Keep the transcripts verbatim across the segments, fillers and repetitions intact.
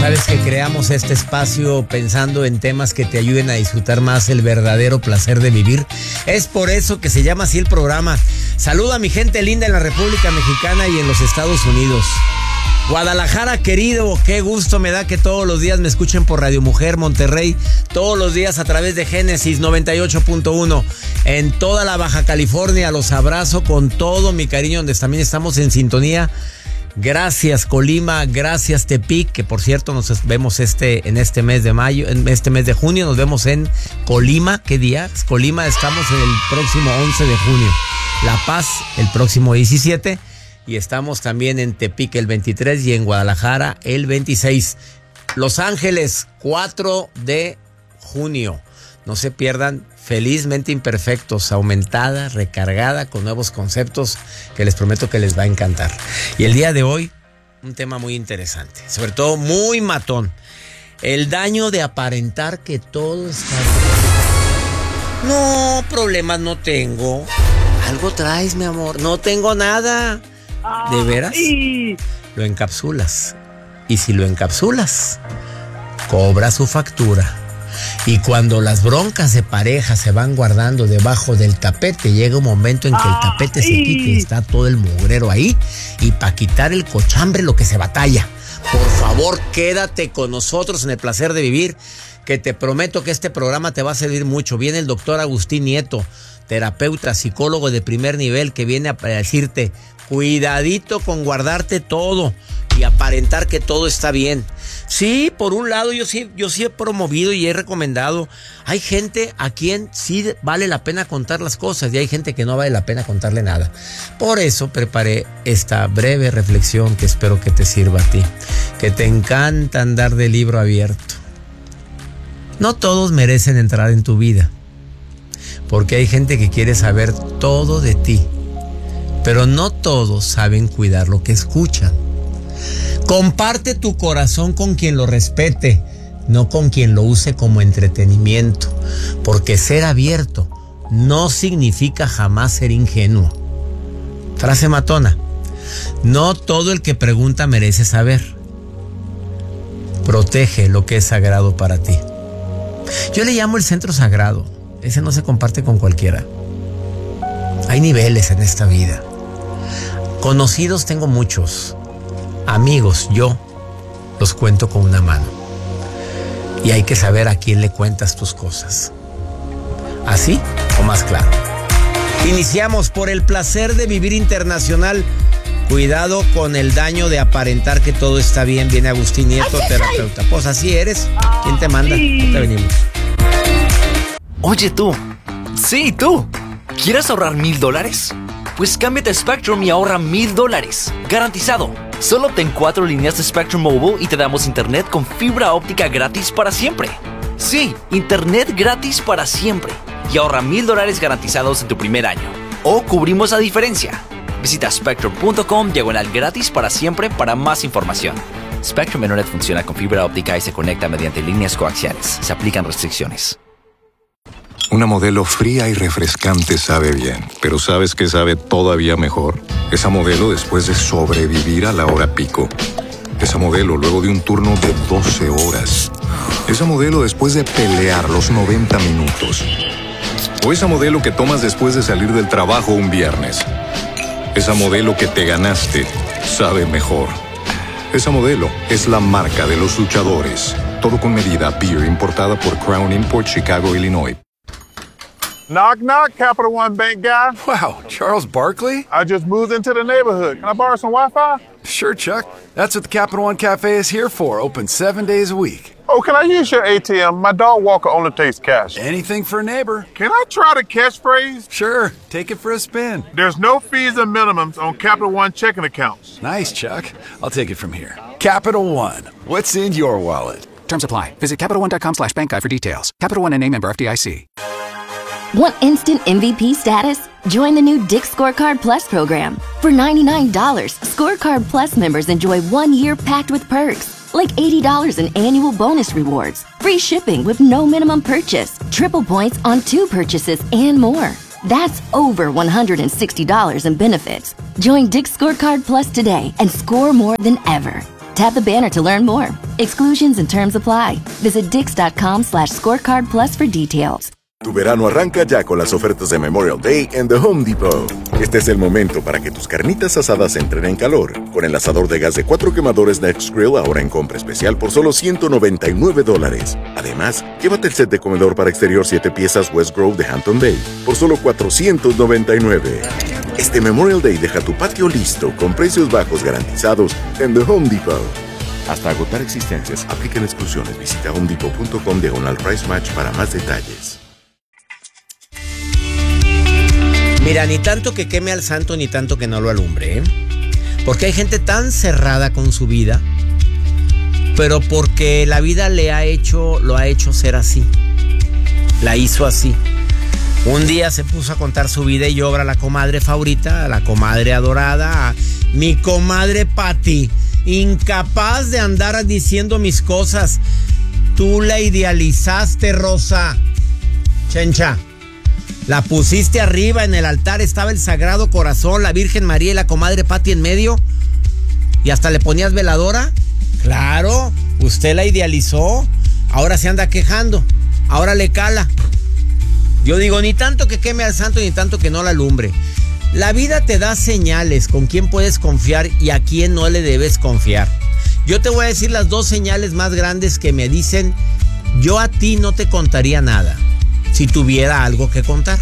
Sabes que creamos este espacio pensando en temas que te ayuden a disfrutar más el verdadero placer de vivir. Es por eso que se llama así el programa. Saluda a mi gente linda en la República Mexicana y en los Estados Unidos. Guadalajara, querido, qué gusto me da que todos los días me escuchen por Radio Mujer Monterrey, todos los días a través de Génesis noventa y ocho punto uno. En toda la Baja California los abrazo con todo mi cariño, donde también estamos en sintonía. Gracias Colima, gracias Tepic, que por cierto nos vemos este en este mes de mayo, en este mes de junio, nos vemos en Colima. ¿Qué día? Colima, estamos en el próximo once de junio. La Paz el próximo diecisiete y estamos también en Tepic el veintitrés y en Guadalajara el veintiséis. Los Ángeles cuatro de junio. No se pierdan Felizmente Imperfectos, aumentada, recargada con nuevos conceptos que les prometo que les va a encantar. Y el día de hoy, un tema muy interesante, sobre todo muy matón. El daño de aparentar que todo está bien. No, problemas no tengo. Algo traes, mi amor. No tengo nada. ¿De veras? Lo encapsulas. Y si lo encapsulas, cobra su factura. Y cuando las broncas de pareja se van guardando debajo del tapete, llega un momento en que el tapete se quita y está todo el mugrero ahí. Y para quitar el cochambre, lo que se batalla. Por favor, quédate con nosotros en el placer de vivir, que te prometo que este programa te va a servir mucho. Viene el doctor Agustín Nieto, terapeuta, psicólogo de primer nivel, que viene a decirte, cuidadito con guardarte todo y aparentar que todo está bien. Sí, por un lado yo sí, yo sí he promovido y he recomendado. Hay gente a quien sí vale la pena contar las cosas y hay gente que no vale la pena contarle nada. Por eso preparé esta breve reflexión que espero que te sirva a ti, que te encanta andar de libro abierto. No todos merecen entrar en tu vida, porque hay gente que quiere saber todo de ti, pero no todos saben cuidar lo que escuchan. Comparte tu corazón con quien lo respete, no con quien lo use como entretenimiento, porque ser abierto no significa jamás ser ingenuo. Frase matona: no todo el que pregunta merece saber. Protege lo que es sagrado para ti. Yo le llamo el centro sagrado. Ese no se comparte con cualquiera. Hay niveles en esta vida. Conocidos tengo muchos. Amigos, yo los cuento con una mano. Y hay que saber a quién le cuentas tus cosas. ¿Así o más claro? Iniciamos por el placer de vivir internacional. Cuidado con el daño de aparentar que todo está bien. Viene Agustín Nieto, terapeuta. Pues así eres. ¿Quién te manda? ¿Dónde venimos? Oye tú. Sí, tú. ¿Quieres ahorrar mil dólares? Pues cámbiate a Spectrum y ahorra mil dólares. Garantizado. Solo obtén cuatro líneas de Spectrum Mobile y te damos internet con fibra óptica gratis para siempre. Sí, internet gratis para siempre. Y ahorra mil dólares garantizados en tu primer año. O cubrimos la diferencia. Visita spectrum punto com diagonal gratis para siempre para más información. Spectrum Internet funciona con fibra óptica y se conecta mediante líneas coaxiales. Se aplican restricciones. Una Modelo fría y refrescante sabe bien, pero ¿sabes qué sabe todavía mejor? Esa Modelo después de sobrevivir a la hora pico. Esa Modelo luego de un turno de doce horas. Esa Modelo después de pelear los noventa minutos. O esa Modelo que tomas después de salir del trabajo un viernes. Esa Modelo que te ganaste sabe mejor. Esa Modelo es la marca de los luchadores. Todo con medida. Beer importada por Crown Import, Chicago, Illinois. Knock, knock, Capital One Bank guy. Wow, Charles Barkley? I just moved into the neighborhood. Can I borrow some Wi-Fi? Sure, Chuck. That's what the Capital One Cafe is here for, open seven days a week. Oh, can I use your A T M? My dog walker only takes cash. Anything for a neighbor. Can I try the catchphrase? Sure, take it for a spin. There's no fees or minimums on Capital One checking accounts. Nice, Chuck. I'll take it from here. Capital One, what's in your wallet? Terms apply. Visit CapitalOne.com slash bank guide for details. Capital One N A member F D I C. Want instant M V P status? Join the new Dick's Scorecard Plus program. For ninety-nine dollars, Scorecard Plus members enjoy one year packed with perks, like eighty dollars in annual bonus rewards, free shipping with no minimum purchase, triple points on two purchases, and more. That's over one hundred sixty dollars in benefits. Join Dick's Scorecard Plus today and score more than ever. Tap the banner to learn more. Exclusions and terms apply. Visit dix.com slash scorecard plus for details. Tu verano arranca ya con las ofertas de Memorial Day en The Home Depot. Este es el momento para que tus carnitas asadas entren en calor. Con el asador de gas de cuatro quemadores Nextgrill ahora en compra especial por solo ciento noventa y nueve dólares. Además, llévate el set de comedor para exterior siete piezas West Grove de Hampton Bay por solo cuatrocientos noventa y nueve. Este Memorial Day deja tu patio listo con precios bajos garantizados en The Home Depot. Hasta agotar existencias, aplican exclusiones. Visita homedepot punto com diagonal price match para más detalles. Mira, ni tanto que queme al santo, ni tanto que no lo alumbre, ¿eh? Porque hay gente tan cerrada con su vida, pero porque la vida le ha hecho, lo ha hecho ser así. La hizo así. Un día se puso a contar su vida y obra a la comadre favorita, a la comadre adorada, a mi comadre Pati, incapaz de andar diciendo mis cosas. Tú la idealizaste, Rosa. Chencha. La pusiste arriba, en el altar estaba el Sagrado Corazón, la Virgen María y la comadre Pati en medio. Y hasta le ponías veladora. Claro, usted la idealizó. Ahora se anda quejando. Ahora le cala. Yo digo, ni tanto que queme al santo, ni tanto que no la alumbre. La vida te da señales con quién puedes confiar y a quién no le debes confiar. Yo te voy a decir las dos señales más grandes que me dicen: yo a ti no te contaría nada si tuviera algo que contar.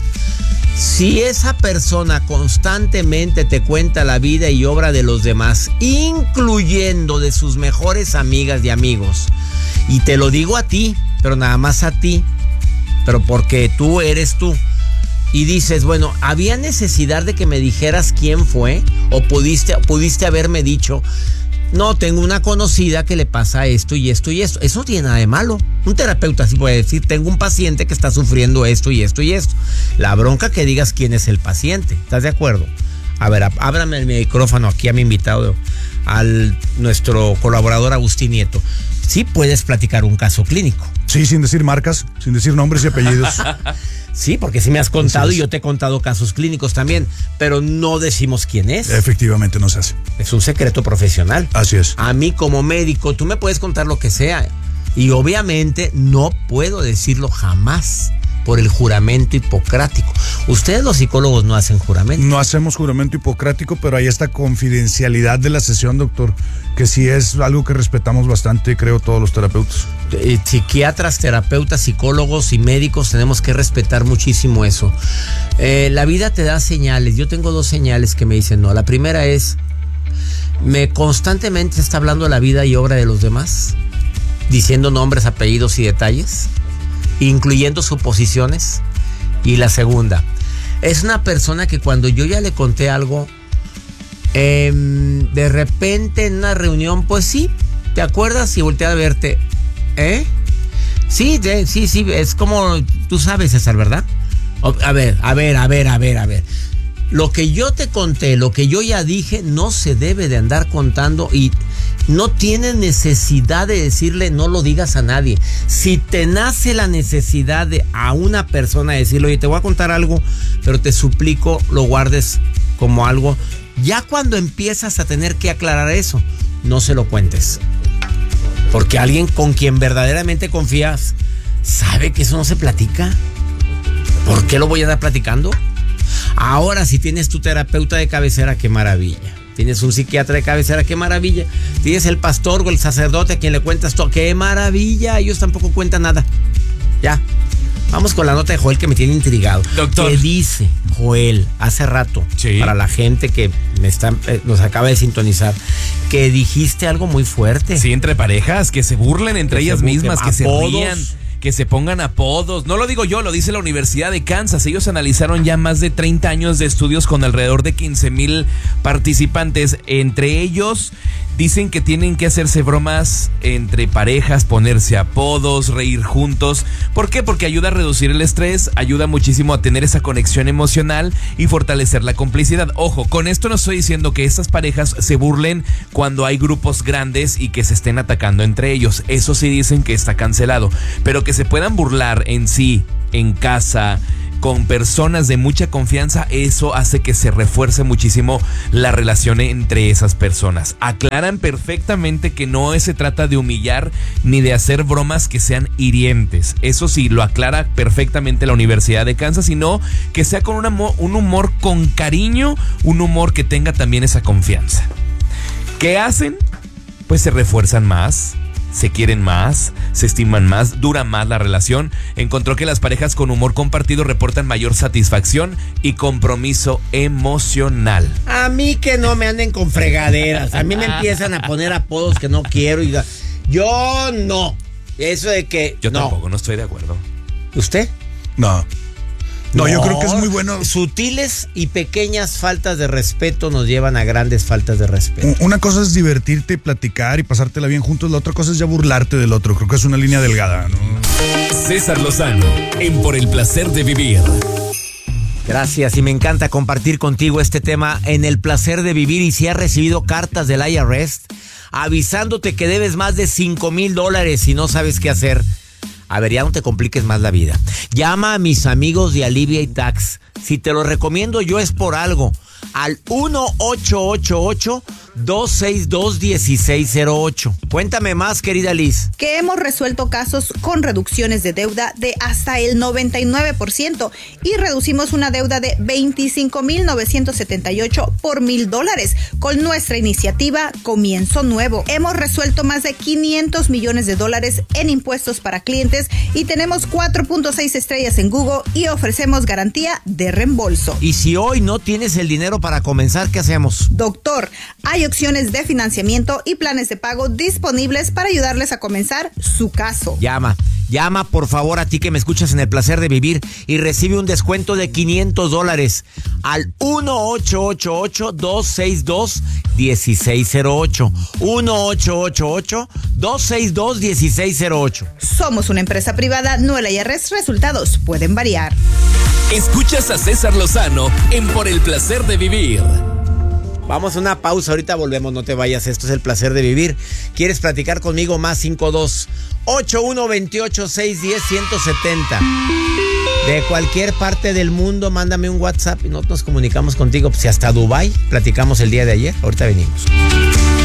Si esa persona constantemente te cuenta la vida y obra de los demás, incluyendo de sus mejores amigas y amigos, y te lo digo a ti, pero nada más a ti, pero porque tú eres tú, y dices, bueno, ¿había necesidad de que me dijeras quién fue? ¿O pudiste, pudiste haberme dicho, no, tengo una conocida que le pasa esto y esto y esto? Eso no tiene nada de malo. Un terapeuta así puede decir, tengo un paciente que está sufriendo esto y esto y esto. La bronca que digas quién es el paciente. ¿Estás de acuerdo? A ver, ábrame el micrófono aquí a mi invitado, al nuestro colaborador Agustín Nieto. Sí puedes platicar un caso clínico. Sí, sin decir marcas, sin decir nombres y apellidos. Sí, porque sí me has contado y yo te he contado casos clínicos también, pero no decimos quién es. Efectivamente no se hace. Es un secreto profesional. Así es. A mí como médico, tú me puedes contar lo que sea y obviamente no puedo decirlo jamás por el juramento hipocrático. Ustedes los psicólogos no hacen juramento. No hacemos juramento hipocrático, pero hay esta confidencialidad de la sesión, doctor, que sí es algo que respetamos bastante, creo, todos los terapeutas. Eh, psiquiatras, terapeutas, psicólogos y médicos tenemos que respetar muchísimo eso. Eh, la vida te da señales. Yo tengo dos señales que me dicen no. La primera es, me constantemente está hablando de la vida y obra de los demás, diciendo nombres, apellidos y detalles, incluyendo suposiciones. Y la segunda, es una persona que cuando yo ya le conté algo, eh, de repente en una reunión, pues sí, ¿te acuerdas? Y voltea a verte. ¿Eh? Sí, de, sí, sí, es como, tú sabes, César, ¿verdad? A ver, a ver, a ver, a ver, a ver. Lo que yo te conté, lo que yo ya dije, no se debe de andar contando y no tienes necesidad de decirle, no lo digas a nadie. Si te nace la necesidad de a una persona decirle, oye, te voy a contar algo, pero te suplico lo guardes como algo. Ya cuando empiezas a tener que aclarar eso, no se lo cuentes. Porque alguien con quien verdaderamente confías sabe que eso no se platica. ¿Por qué lo voy a andar platicando? Ahora, si tienes tu terapeuta de cabecera, qué maravilla. Tienes un psiquiatra de cabecera, qué maravilla. Tienes el pastor o el sacerdote a quien le cuentas todo, qué maravilla. Ellos tampoco cuentan nada. Ya. Vamos con la nota de Joel que me tiene intrigado. Doctor. ¿Qué dice Joel hace rato? Sí. Para la gente que me está, eh, nos acaba de sintonizar, que dijiste algo muy fuerte. Sí, entre parejas, que se burlen entre Que ellas se burlen, mismas, que se apodos. rían, que se pongan apodos. No lo digo yo, lo dice la Universidad de Kansas. Ellos analizaron ya más de treinta años de estudios con alrededor de quince mil participantes. Entre ellos dicen que tienen que hacerse bromas entre parejas, ponerse apodos, reír juntos. ¿Por qué? Porque ayuda a reducir el estrés, ayuda muchísimo a tener esa conexión emocional y fortalecer la complicidad. Ojo, con esto no estoy diciendo que estas parejas se burlen cuando hay grupos grandes y que se estén atacando entre ellos. Eso sí dicen que está cancelado. Pero que se puedan burlar en sí, en casa, con personas de mucha confianza, eso hace que se refuerce muchísimo la relación entre esas personas. Aclaran perfectamente que no se trata de humillar ni de hacer bromas que sean hirientes. Eso sí, lo aclara perfectamente la Universidad de Kansas, sino que sea con una, un humor con cariño, un humor que tenga también esa confianza. ¿Qué hacen? Pues se refuerzan más, se quieren más, se estiman más, dura más la relación. Encontró que las parejas con humor compartido reportan mayor satisfacción y compromiso emocional. A mí que no me anden con fregaderas. A mí me empiezan a poner apodos que no quiero y yo no. Eso de que Yo no. tampoco, no estoy de acuerdo. ¿Usted? No. No, no, yo creo que es muy bueno. Sutiles y pequeñas faltas de respeto nos llevan a grandes faltas de respeto. Una cosa es divertirte y platicar y pasártela bien juntos, la otra cosa es ya burlarte del otro. Creo que es una línea delgada, ¿no? César Lozano, en Por el Placer de Vivir. Gracias, y me encanta compartir contigo este tema en el placer de vivir. Y si has recibido cartas del I R S avisándote que debes más de cinco mil dólares y no sabes qué hacer, a ver, ya no te compliques más la vida. Llama a mis amigos de Alivia y Tax. Si te lo recomiendo yo es por algo. Al uno ocho ocho ocho, dos seis dos, uno seis cero ocho. Cuéntame más, querida Liz. Que hemos resuelto casos con reducciones de deuda de hasta el noventa y nueve por ciento y reducimos una deuda de veinticinco mil novecientos setenta y ocho por mil dólares con nuestra iniciativa Comienzo Nuevo. Hemos resuelto más de quinientos millones de dólares en impuestos para clientes y tenemos cuatro punto seis estrellas en Google y ofrecemos garantía de reembolso. Y si hoy no tienes el dinero para comenzar, ¿qué hacemos? Doctor, hay opciones de financiamiento y planes de pago disponibles para ayudarles a comenzar su caso. Llama, llama por favor a ti que me escuchas en el placer de vivir y recibe un descuento de quinientos dólares al uno ocho ocho ocho, dos seis dos, uno seis cero ocho. uno ocho ocho ocho, dos seis dos, uno seis cero ocho. Somos una empresa privada, no el I R S. Resultados pueden variar. Escuchas a César Lozano en Por el Placer de Vivir. Vamos a una pausa, ahorita volvemos, no te vayas, esto es el placer de vivir. ¿Quieres platicar conmigo? Más cinco dos ocho uno dos ocho, seis uno cero, uno siete cero. De cualquier parte del mundo, mándame un WhatsApp y nosotros nos comunicamos contigo. Si hasta Dubái platicamos el día de ayer, ahorita venimos.